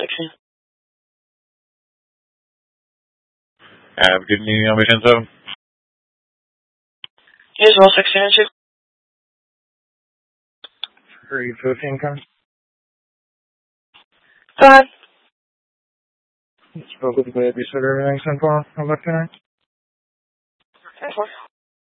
16. Have a good evening, I'll be 10-7. Here's all 16 and 2. 315, come. Go ahead. Spoke with the babysitter, everything's in far. How about tonight? 10-4.